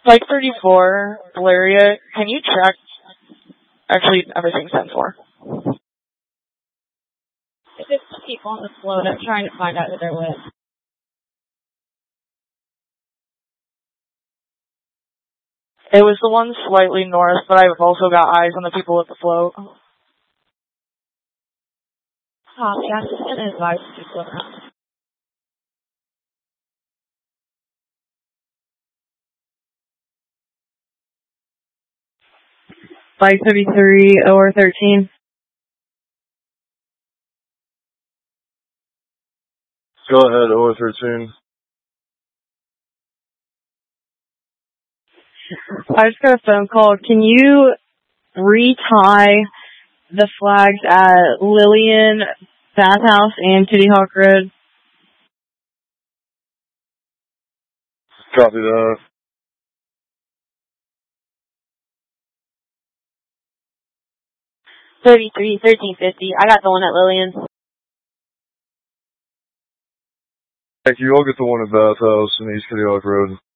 Like 34, Valeria, can you check? Actually, everything's 10-4. It's just people on the float. I'm trying to find out who they're with. It was the one slightly north, but I've also got eyes on the people at the float. Copy. I'm just going to advise people around. Flight 33, OR 13. Go ahead, OR 13. I just got a phone call. Can you retie the flags at Lillian, Bathhouse, and Tootie Hawk Road? Copy that. $33, $13.50. I got the one at Lillian. Thank you. I'll get the one at Bathhouse and East Kitty Hawk Road.